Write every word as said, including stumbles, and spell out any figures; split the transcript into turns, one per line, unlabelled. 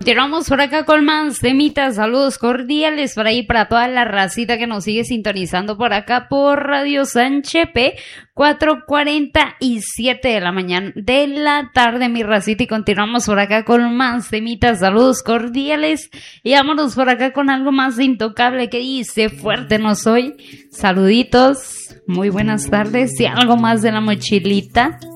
Continuamos por acá con más temitas, saludos cordiales por ahí para toda la racita que nos sigue sintonizando por acá por Radio Sanchepe, cuatro cuarenta y siete de la mañana, de la tarde, mi racita, y continuamos por acá con más temitas, saludos cordiales, y vámonos por acá con algo más intocable que dice fuerte no soy, saluditos, muy buenas tardes, y algo más de la mochilita.